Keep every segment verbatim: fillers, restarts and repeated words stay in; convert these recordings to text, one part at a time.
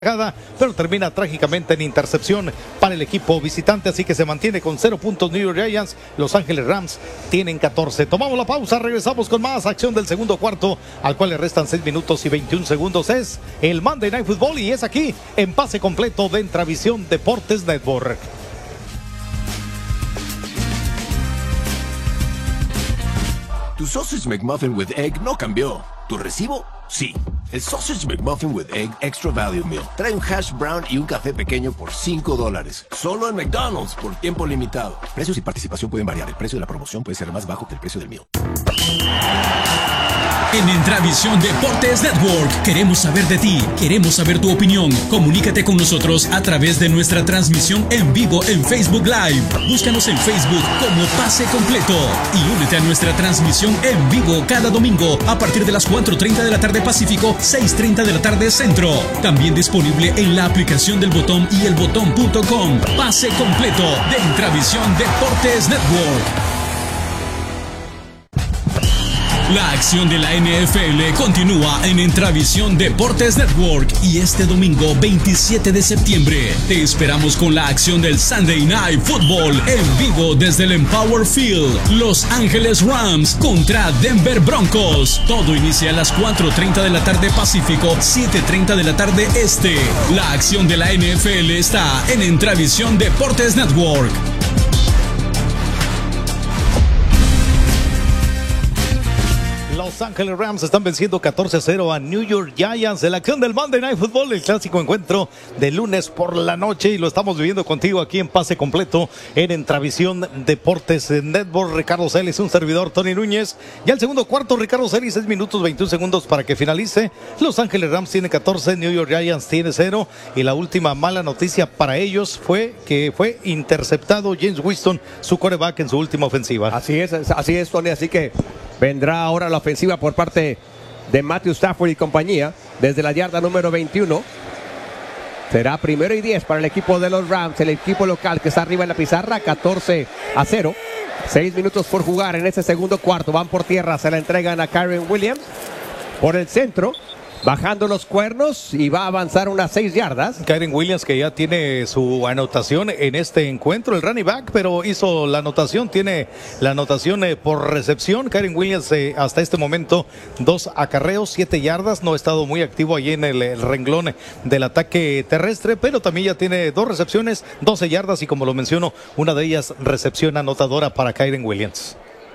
pero termina trágicamente en intercepción para el equipo visitante, así que se mantiene con cero puntos New York Giants. Los Ángeles Rams tienen catorce. Tomamos la pausa, regresamos con más acción del segundo cuarto, al cual le restan seis minutos y veintiún segundos. Es el Monday Night Football y es aquí en pase completo de Intravisión Deportes Network. Tu Sausage McMuffin with Egg no cambió. ¿Tu recibo? Sí. El Sausage McMuffin with Egg Extra Value Meal trae un hash brown y un café pequeño por cinco dólares. Solo en McDonald's por tiempo limitado. Precios y participación pueden variar. El precio de la promoción puede ser más bajo que el precio del meal. En Intravisión Deportes Network queremos saber de ti, queremos saber tu opinión. Comunícate con nosotros a través de nuestra transmisión en vivo en Facebook Live. Búscanos en Facebook como Pase Completo y únete a nuestra transmisión en vivo cada domingo a partir de las cuatro treinta de la tarde Pacífico, seis treinta de la tarde Centro. También disponible en la aplicación del Botón y el botón punto com. Pase Completo de Intravisión Deportes Network. La acción de la N F L continúa en Intravisión Deportes Network y este domingo veintisiete de septiembre te esperamos con la acción del Sunday Night Football en vivo desde el Empower Field. Los Ángeles Rams contra Denver Broncos. Todo inicia a las cuatro treinta de la tarde Pacífico, siete treinta de la tarde Este. La acción de la N F L está en Intravisión Deportes Network. Los Ángeles Rams están venciendo catorce a cero a New York Giants en la acción del Monday Night Football, el clásico encuentro de lunes por la noche, y lo estamos viviendo contigo aquí en Pase Completo en Intravisión Deportes Network. Ricardo Celis, un servidor, Tony Núñez. Ya el segundo cuarto, Ricardo Celis, seis minutos veintiún segundos para que finalice. Los Ángeles Rams tiene catorce, New York Giants tiene cero, y la última mala noticia para ellos fue que fue interceptado James Winston, su quarterback, en su última ofensiva. Así es, así es, Tony, así que vendrá ahora la ofensiva por parte de Matthew Stafford y compañía desde la yarda número veintiuno. Será primero y diez para el equipo de los Rams, el equipo local que está arriba en la pizarra, catorce a cero. Seis minutos por jugar en este segundo cuarto. Van por tierra, se la entregan a Kyren Williams por el centro, bajando los cuernos, y va a avanzar unas seis yardas. Kyren Williams, que ya tiene su anotación en este encuentro, el running back, pero hizo la anotación, tiene la anotación eh, por recepción. Kyren Williams eh, hasta este momento dos acarreos, siete yardas, no ha estado muy activo allí en el, el renglón del ataque terrestre, pero también ya tiene dos recepciones, doce yardas, y como lo menciono, una de ellas recepción anotadora para Kyren Williams.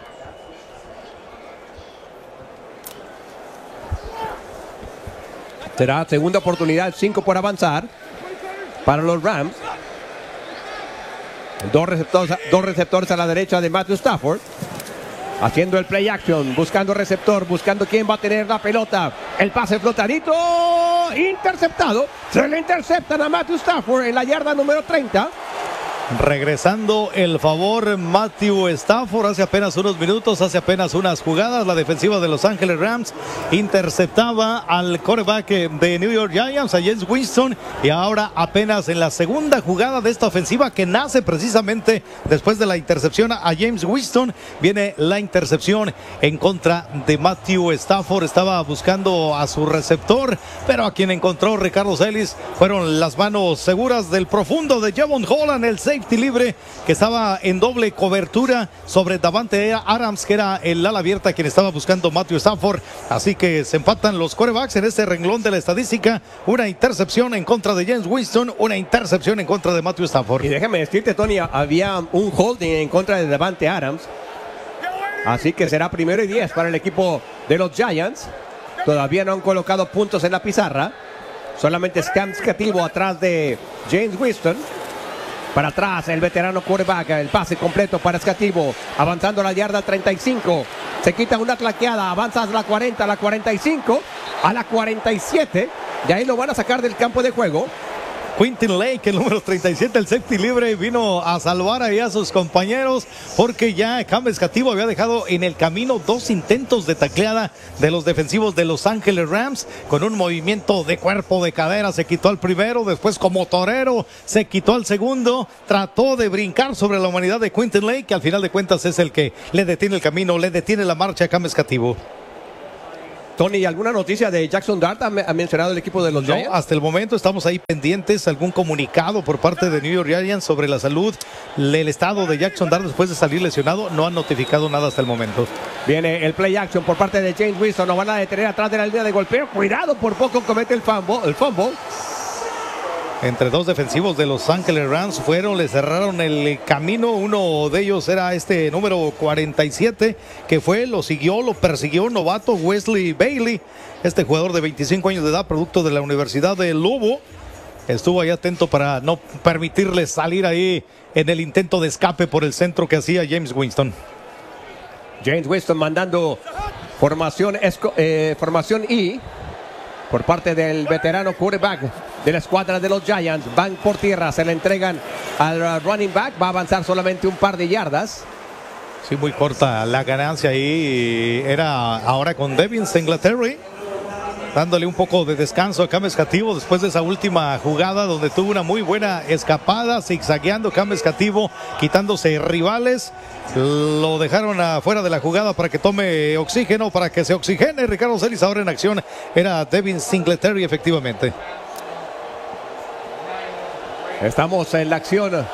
Será segunda oportunidad, cinco por avanzar para los Rams. Dos receptores, dos receptores a la derecha de Matthew Stafford. Haciendo el play action, buscando receptor, buscando quién va a tener la pelota. El pase flotadito, interceptado. Se le interceptan a Matthew Stafford en la yarda número treinta. Regresando el favor Matthew Stafford. Hace apenas unos minutos, hace apenas unas jugadas, la defensiva de Los Ángeles Rams interceptaba al quarterback de New York Giants, a James Winston, y ahora apenas en la segunda jugada de esta ofensiva, que nace precisamente después de la intercepción a James Winston, viene la intercepción en contra de Matthew Stafford. Estaba buscando a su receptor, pero a quien encontró Ricardo Celis fueron las manos seguras del profundo de Javon Holland, el safety libre, que estaba en doble cobertura sobre Davante Adams, que era el ala abierta quien estaba buscando Matthew Stafford. Así que se empatan los quarterbacks en este renglón de la estadística. Una intercepción en contra de James Winston, una intercepción en contra de Matthew Stafford. Y déjame decirte, Tony, había un holding en contra de Davante Adams, así que será primero y diez para el equipo de los Giants. Todavía no han colocado puntos en la pizarra, solamente Cam Scativo atrás de James Winston. Para atrás el veterano quarterback, el pase completo para Scativo, avanzando a la yarda treinta y cinco. Se quita una claqueada, avanza a la cuarenta, a la cuarenta y cinco, a la cuarenta y siete, y ahí lo van a sacar del campo de juego. Quentin Lake, el número treinta y siete, el safety libre, vino a salvar ahí a sus compañeros, porque ya Cam Scativo había dejado en el camino dos intentos de tacleada de los defensivos de Los Ángeles Rams. Con un movimiento de cuerpo, de cadera, se quitó al primero, después como torero se quitó al segundo, trató de brincar sobre la humanidad de Quentin Lake, que al final de cuentas es el que le detiene el camino, le detiene la marcha a Cam Scativo. Tony, ¿alguna noticia de Jackson Dart? ¿Ha, ha mencionado el equipo de los No, Giants? hasta el momento estamos ahí pendientes. ¿Algún comunicado por parte de New York Giants sobre la salud, el estado de Jackson Dart después de salir lesionado? No han notificado nada hasta el momento. Viene el play action por parte de James Winston. Nos van a detener atrás de la línea de golpeo. Cuidado, por poco comete el fumble. El fumble. Entre dos defensivos de Los Ángeles Rams fueron, le cerraron el camino. Uno de ellos era este número cuarenta y siete, que fue, lo siguió, lo persiguió, novato Wesley Bailey. Este jugador de veinticinco años de edad, producto de la Universidad de Lobo, estuvo ahí atento para no permitirle salir ahí en el intento de escape por el centro que hacía James Winston. James Winston mandando formación, eh, formación I por parte del veterano quarterback de la escuadra de los Giants. Van por tierra, se le entregan al running back. Va a avanzar solamente un par de yardas. Sí, muy corta la ganancia ahí. Era ahora con Devin Singletary, dándole un poco de descanso a Cam Escativo después de esa última jugada donde tuvo una muy buena escapada, zigzagueando Cam Escativo, quitándose rivales. Lo dejaron afuera de la jugada para que tome oxígeno, para que se oxigene. Ricardo Celis ahora en acción. Era Devin Singletary, efectivamente. Estamos en la acción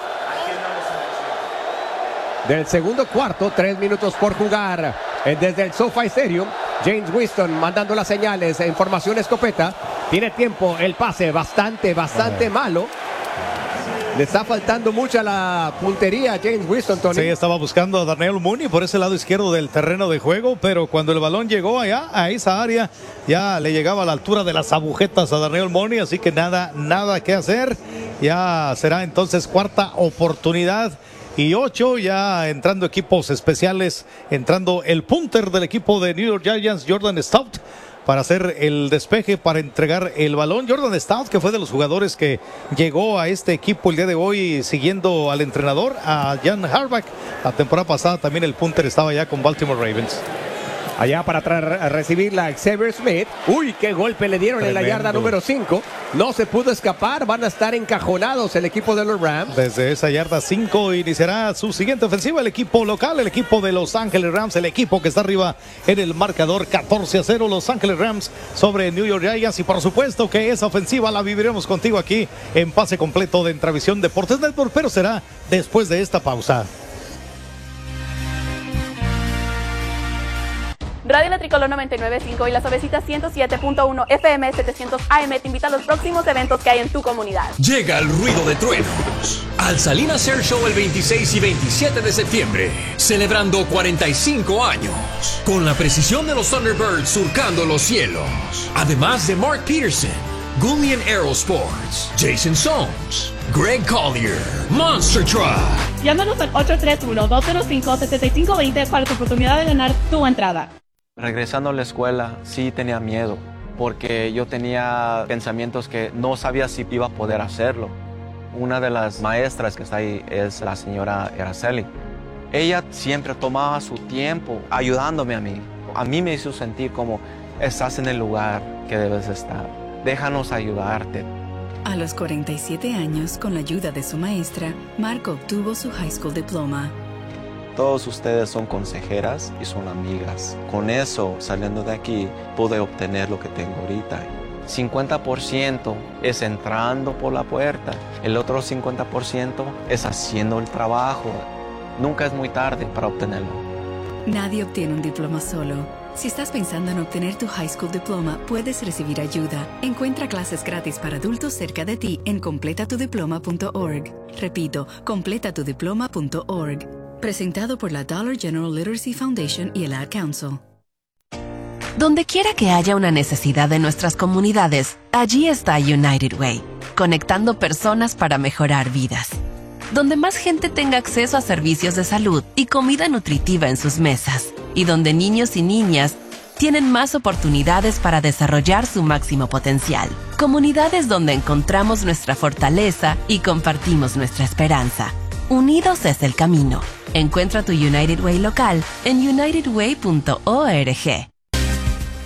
del segundo cuarto, tres minutos por jugar desde el SoFi Stadium. James Winston mandando las señales en formación escopeta. Tiene tiempo, el pase bastante, bastante malo. Le está faltando mucha la puntería a James Winston, Tony. Sí, estaba buscando a Darnell Mooney por ese lado izquierdo del terreno de juego, pero cuando el balón llegó allá, a esa área, ya le llegaba a la altura de las agujetas a Darnell Mooney, así que nada, nada que hacer. Ya será entonces cuarta oportunidad y ocho, ya entrando equipos especiales, entrando el punter del equipo de New York Giants, Jordan Stout, para hacer el despeje, para entregar el balón. Jordan Stout, que fue de los jugadores que llegó a este equipo el día de hoy siguiendo al entrenador, a Jan Harbaugh. La temporada pasada también el punter estaba ya con Baltimore Ravens. Allá para tra- recibirla Xavier Smith. Uy, qué golpe le dieron. Tremendo. En la yarda número cinco. No se pudo escapar. Van a estar encajonados el equipo de los Rams. Desde esa yarda cinco iniciará su siguiente ofensiva el equipo local, el equipo de Los Ángeles Rams, el equipo que está arriba en el marcador catorce a cero. Los Ángeles Rams sobre New York Giants. Y por supuesto que esa ofensiva la viviremos contigo aquí en Pase Completo de Entravisión Deportes Network, pero será después de esta pausa. Radio La Tricolor noventa y nueve punto cinco y La Suavecita ciento siete punto uno F M setecientos A M te invita a los próximos eventos que hay en tu comunidad. Llega el ruido de truenos al Salinas Air Show el veintiséis y veintisiete de septiembre, celebrando cuarenta y cinco años, con la precisión de los Thunderbirds surcando los cielos. Además de Mark Peterson, Gullian Aerosports, Jason Soames, Greg Collier, Monster Truck. Llámanos al ocho tres uno, dos cero cinco, siete cinco dos cero para tu oportunidad de ganar tu entrada. Regresando a la escuela, sí tenía miedo, porque yo tenía pensamientos que no sabía si iba a poder hacerlo. Una de las maestras que está ahí es la señora Araceli. Ella siempre tomaba su tiempo ayudándome a mí. A mí me hizo sentir como estás en el lugar que debes estar. Déjanos ayudarte. A los cuarenta y siete años, con la ayuda de su maestra, Mark obtuvo su high school diploma. Todos ustedes son consejeras y son amigas. Con eso, saliendo de aquí, pude obtener lo que tengo ahorita. cincuenta por ciento es entrando por la puerta. El otro cincuenta por ciento es haciendo el trabajo. Nunca es muy tarde para obtenerlo. Nadie obtiene un diploma solo. Si estás pensando en obtener tu high school diploma, puedes recibir ayuda. Encuentra clases gratis para adultos cerca de ti en completa tu diploma punto org. Repito, completa tu diploma punto org. Presentado por la Dollar General Literacy Foundation y el Ad Council. Donde quiera que haya una necesidad de nuestras comunidades, allí está United Way, conectando personas para mejorar vidas. Donde más gente tenga acceso a servicios de salud y comida nutritiva en sus mesas, y donde niños y niñas tienen más oportunidades para desarrollar su máximo potencial. Comunidades donde encontramos nuestra fortaleza y compartimos nuestra esperanza. Unidos es el camino. Encuentra tu United Way local en united way punto org.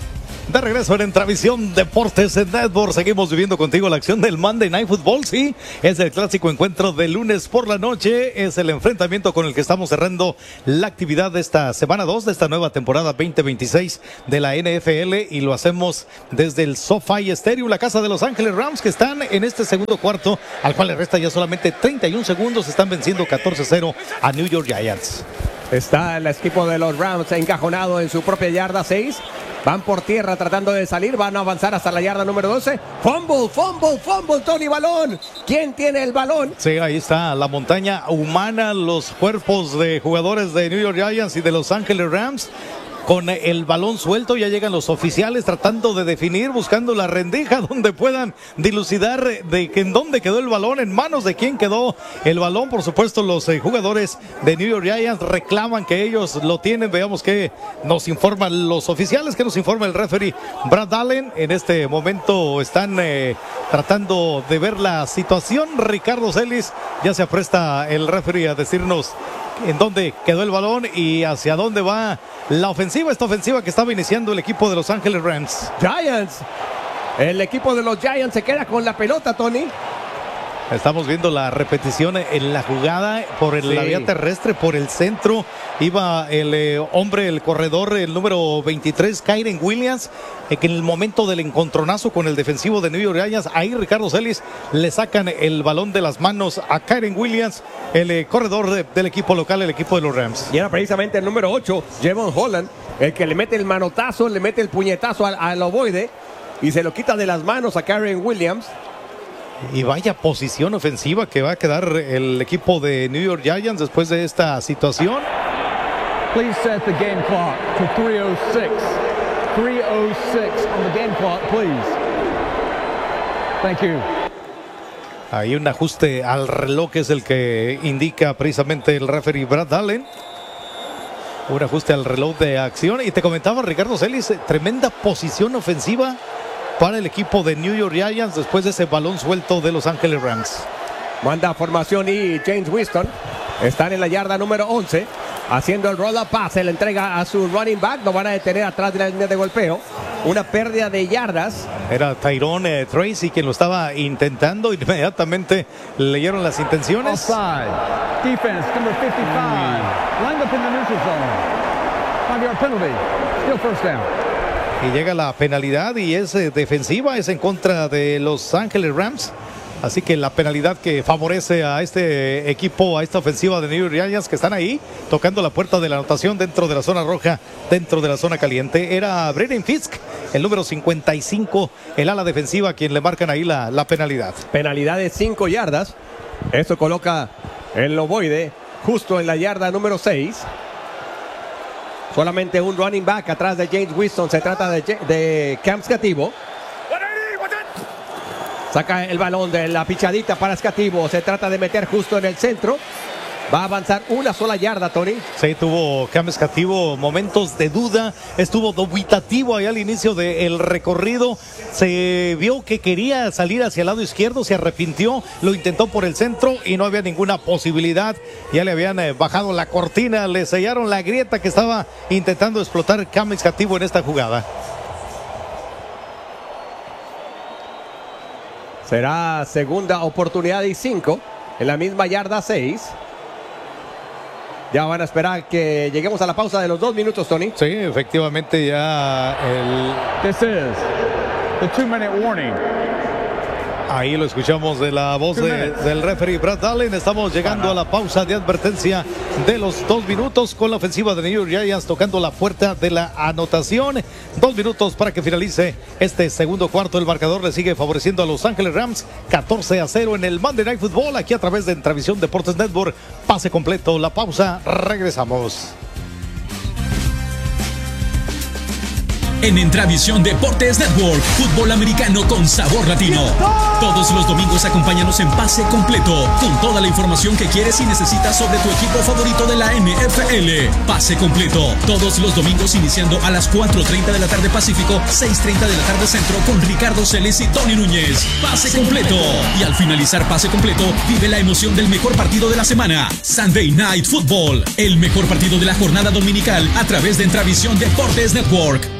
De regreso en Entravisión Deportes Network, seguimos viviendo contigo la acción del Monday Night Football, sí, es el clásico encuentro de lunes por la noche, es el enfrentamiento con el que estamos cerrando la actividad de esta semana dos, de esta nueva temporada veinte veintiséis de la N F L, y lo hacemos desde el SoFi Stadium, la casa de Los Ángeles Rams, que están en este segundo cuarto, al cual le resta ya solamente treinta y un segundos, están venciendo catorce cero a New York Giants. Está el equipo de los Rams encajonado en su propia yarda seis. Van por tierra tratando de salir. Van a avanzar hasta la yarda número doce. Fumble, fumble, fumble, Tony, balón. ¿Quién tiene el balón? Sí, ahí está la montaña humana, los cuerpos de jugadores de New York Giants y de Los Ángeles Rams. Con el balón suelto ya llegan los oficiales tratando de definir, buscando la rendija donde puedan dilucidar de que en dónde quedó el balón, en manos de quién quedó el balón. Por supuesto, los eh, jugadores de New York Giants reclaman que ellos lo tienen. Veamos que nos informan los oficiales, que nos informa el referee Brad Allen. En este momento están eh, tratando de ver la situación. Ricardo Celis, ya se apresta el referee a decirnos en dónde quedó el balón y hacia dónde va la ofensiva, esta ofensiva que estaba iniciando el equipo de Los Ángeles Rams. Giants, el equipo de los Giants se queda con la pelota, Tony. Estamos viendo la repetición en la jugada por el, sí. la vía terrestre, por el centro. Iba el eh, hombre, el corredor, el número veintitrés, Kyren Williams, eh, que en el momento del encontronazo con el defensivo de New York Giants, ahí Ricardo Celis le sacan el balón de las manos a Kyren Williams, el eh, corredor de, del equipo local, el equipo de los Rams. Y era precisamente el número ocho, Javon Holland, el que le mete el manotazo, le mete el puñetazo al, al ovoide y se lo quita de las manos a Kyren Williams. Y vaya posición ofensiva que va a quedar el equipo de New York Giants después de esta situación. Please set the game clock to three oh six. three oh six on the game clock, please. Thank you. Hay un ajuste al reloj que es el que indica precisamente el referee Brad Allen. Un ajuste al reloj de acción. Y te comentaba Ricardo Celis, tremenda posición ofensiva para el equipo de New York Giants después de ese balón suelto de Los Ángeles Rams. Manda formación y James Winston están en la yarda número once haciendo el roll-up pass, se le entrega a su running back, lo van a detener atrás de la línea de golpeo, una pérdida de yardas. Era Tyrone eh, Tracy quien lo estaba intentando, inmediatamente leyeron las intenciones. Offside. Defense number fifty-five, lined up in the neutral zone. Five yard penalty, still first down. Y llega la penalidad y es eh, defensiva, es en contra de Los Ángeles Rams. Así que la penalidad que favorece a este equipo, a esta ofensiva de New York Giants, que están ahí tocando la puerta de la anotación dentro de la zona roja, dentro de la zona caliente. Era Braden Fisk, el número cincuenta y cinco, el ala defensiva, quien le marcan ahí la, la penalidad. Penalidad de cinco yardas. Esto coloca el ovoide justo en la yarda número seis. Solamente un running back atrás de James Winston. Se trata de, de Cam Scativo. Saca el balón de la pichadita para Scativo. Se trata de meter justo en el centro. Va a avanzar una sola yarda, Tony. Sí, tuvo Cam Scativo momentos de duda. Estuvo dubitativo ahí al inicio del recorrido. Se vio que quería salir hacia el lado izquierdo. Se arrepintió. Lo intentó por el centro y no había ninguna posibilidad. Ya le habían eh, bajado la cortina. Le sellaron la grieta que estaba intentando explotar Cam Scativo en esta jugada. Será segunda oportunidad y cinco. En la misma yarda seis. Ya van a esperar que lleguemos a la pausa de los dos minutos, Tony. Sí, efectivamente ya el... This is the two minute warning. Ahí lo escuchamos de la voz de, del referee Brad Allen. Estamos llegando a la pausa de advertencia de los dos minutos con la ofensiva de New York Giants tocando la puerta de la anotación. Dos minutos para que finalice este segundo cuarto. El marcador le sigue favoreciendo a Los Ángeles Rams catorce a cero en el Monday Night Football aquí a través de Entravisión Deportes Network. Pase completo, la pausa, regresamos. En Entravisión Deportes Network, fútbol americano con sabor latino. Todos los domingos acompáñanos en Pase Completo, con toda la información que quieres y necesitas sobre tu equipo favorito de la N F L. Pase Completo, todos los domingos iniciando a las cuatro treinta de la tarde Pacífico, seis treinta de la tarde Centro, con Ricardo Celis y Tony Núñez. Pase Completo. Y al finalizar Pase Completo, vive la emoción del mejor partido de la semana, Sunday Night Football, el mejor partido de la jornada dominical a través de Entravisión Deportes Network.